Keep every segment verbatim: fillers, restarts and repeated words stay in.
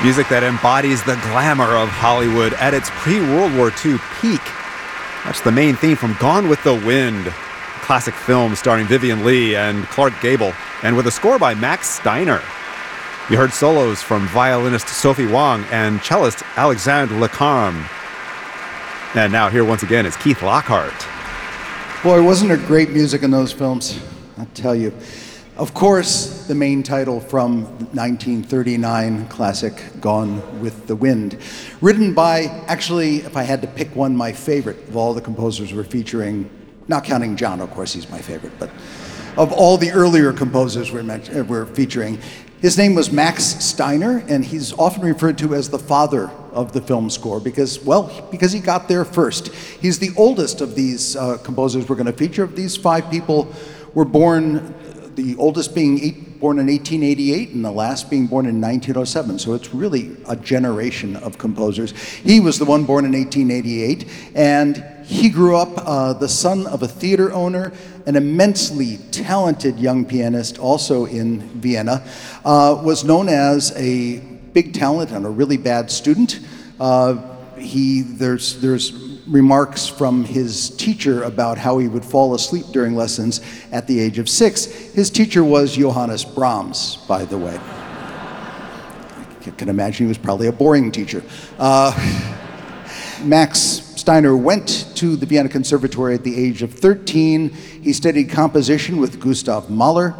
Music that embodies the glamour of Hollywood at its pre-World War Two peak. That's the main theme from Gone with the Wind, a classic film starring Vivien Leigh and Clark Gable, and with a score by Max Steiner. You heard solos from violinist Sophie Wong and cellist Alexandre Lecarme. And now here once again is Keith Lockhart. Boy, wasn't there great music in those films? I'll tell you. Of course, the main title from nineteen thirty-nine classic, Gone with the Wind. Written by, actually, if I had to pick one, my favorite of all the composers we're featuring, not counting John, of course, he's my favorite, but of all the earlier composers we're, uh, we're featuring, his name was Max Steiner, and he's often referred to as the father of the film score because, well, because he got there first. He's the oldest of these uh, composers we're going to feature. Of these five people were born, the oldest being eight, born in eighteen eighty-eight and the last being born in nineteen oh seven. So it's really a generation of composers. He was the one born in eighteen eighty-eight, and he grew up uh, the son of a theater owner, an immensely talented young pianist, also in Vienna, uh, was known as a big talent and a really bad student. Uh, he, there's, there's remarks from his teacher about how he would fall asleep during lessons at the age of six. His teacher was Johannes Brahms, by the way. I can imagine he was probably a boring teacher. Uh, Max Steiner went to the Vienna Conservatory at the age of thirteen. He studied composition with Gustav Mahler,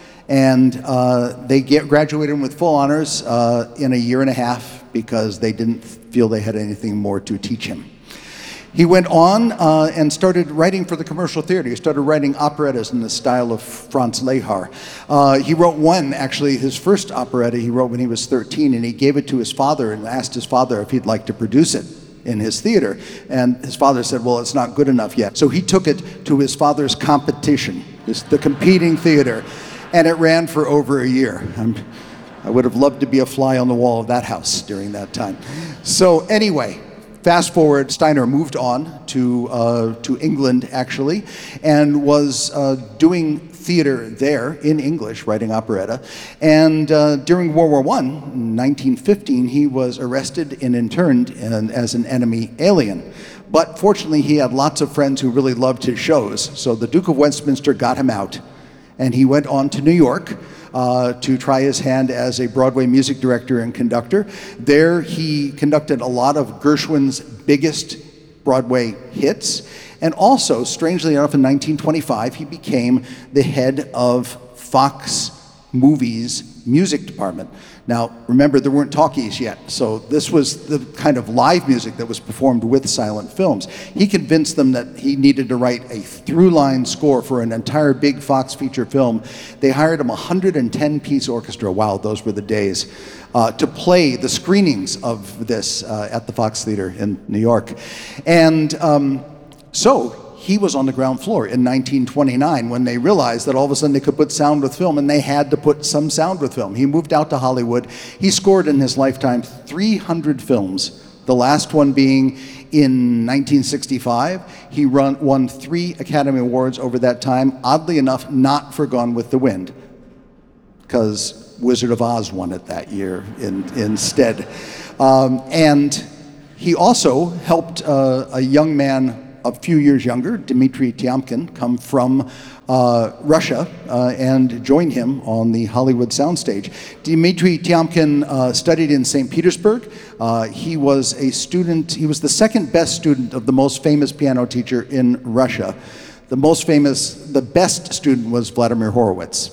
and uh, they get, graduated him with full honors uh, in a year and a half because they didn't feel they had anything more to teach him. He went on uh, and started writing for the commercial theater. He started writing operettas in the style of Franz Lehár. Uh, he wrote one, actually, his first operetta he wrote when he was thirteen, and he gave it to his father and asked his father if he'd like to produce it in his theater. And his father said, well, it's not good enough yet. So he took it to his father's competition, his, the competing theater, and it ran for over a year. I'm, I would have loved to be a fly on the wall of that house during that time. So anyway, fast forward, Steiner moved on to, uh, to England, actually, and was uh, doing theater there in English, writing operetta. And uh, during World War One, in nineteen fifteen, he was arrested and interned in, as an enemy alien. But fortunately, he had lots of friends who really loved his shows. So the Duke of Westminster got him out, and he went on to New York uh, to try his hand as a Broadway music director and conductor. There, he conducted a lot of Gershwin's biggest Broadway hits. And also, strangely enough, in nineteen twenty-five, he became the head of Fox Movies music department. Now, remember, there weren't talkies yet, so this was the kind of live music that was performed with silent films. He convinced them that he needed to write a through-line score for an entire big Fox feature film. They hired him a one hundred ten piece orchestra, wow, those were the days, uh, to play the screenings of this uh, at the Fox Theater in New York. And um, so, he was on the ground floor in nineteen twenty-nine when they realized that all of a sudden they could put sound with film, and they had to put some sound with film. He moved out to Hollywood. He scored in his lifetime three hundred films, the last one being in nineteen sixty-five. He run, won three Academy Awards over that time, oddly enough, not for Gone with the Wind, because Wizard of Oz won it that year in, instead. Um, and he also helped uh, a young man a few years younger, Dmitri Tiomkin, come from uh, Russia uh, and join him on the Hollywood soundstage. Dmitri Tiomkin uh, studied in Saint Petersburg. Uh, he was a student, he was the second best student of the most famous piano teacher in Russia. The most famous, the best student was Vladimir Horowitz.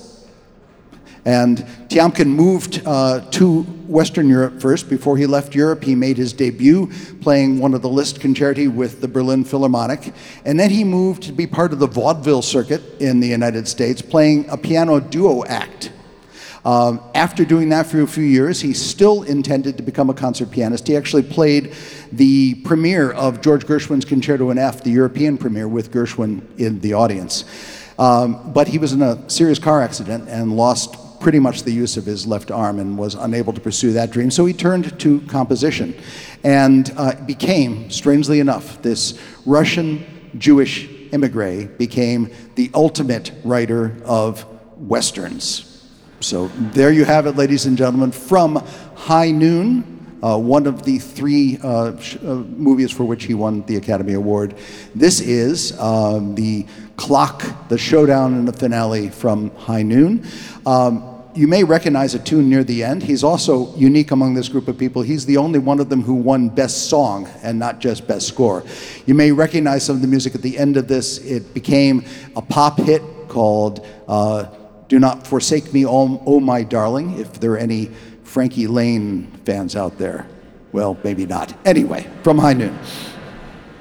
And Tiomkin moved uh, to Western Europe first. Before he left Europe, he made his debut playing one of the Liszt concerti with the Berlin Philharmonic. And then he moved to be part of the vaudeville circuit in the United States, playing a piano duo act. Um, after doing that for a few years, he still intended to become a concert pianist. He actually played the premiere of George Gershwin's Concerto in F, the European premiere, with Gershwin in the audience. Um, but he was in a serious car accident and lost pretty much the use of his left arm and was unable to pursue that dream. So he turned to composition and uh, became, strangely enough, this Russian Jewish immigrant became the ultimate writer of Westerns. So there you have it, ladies and gentlemen, from High Noon, uh, one of the three uh, sh- uh, movies for which he won the Academy Award. This is um, the clock, the showdown and the finale from High Noon. Um, You may recognize a tune near the end. He's also unique among this group of people. He's the only one of them who won Best Song and not just Best Score. You may recognize some of the music at the end of this. It became a pop hit called uh, Do Not Forsake Me, Oh, oh My Darling, if there are any Frankie Lane fans out there. Well, maybe not. Anyway, from High Noon.